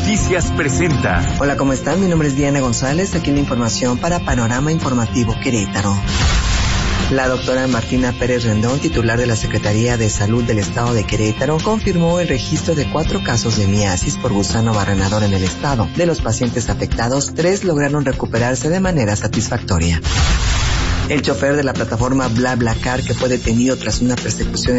Noticias presenta. Hola, ¿cómo están? Mi nombre es Diana González, aquí la información para Panorama Informativo Querétaro. La doctora Martina Pérez Rendón, titular de la Secretaría de Salud del Estado de Querétaro, confirmó el registro de 4 casos de miasis por gusano barrenador en el estado. De los pacientes afectados, 3 lograron recuperarse de manera satisfactoria. El chofer de la plataforma BlaBlaCar, que fue detenido tras una persecución